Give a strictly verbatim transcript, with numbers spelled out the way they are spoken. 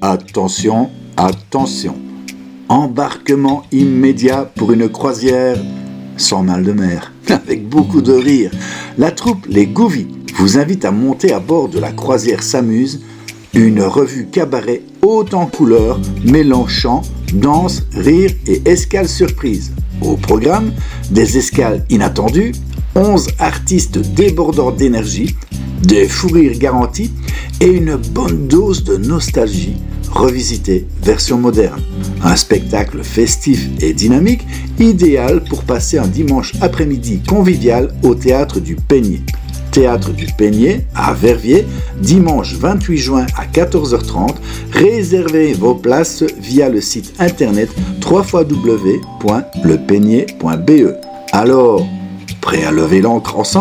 Attention, attention. Embarquement immédiat pour une croisière sans mal de mer, avec beaucoup de rire. La troupe Les Gouvis vous invite à monter à bord de la croisière S'amuse, une revue cabaret haute en couleurs, mêlant chant, danse, rire et escale surprise. Au programme, des escales inattendues, onze artistes débordants d'énergie, des fous rires garantis et une bonne dose de nostalgie revisitée version moderne. Un spectacle festif et dynamique, idéal pour passer un dimanche après-midi convivial au Théâtre du Peigné. Théâtre du Peigné à Verviers, dimanche vingt-huit juin à quatorze heures trente. Réservez vos places via le site internet w w w point le peigné point b e. Alors, prêt à lever l'ancre ensemble ?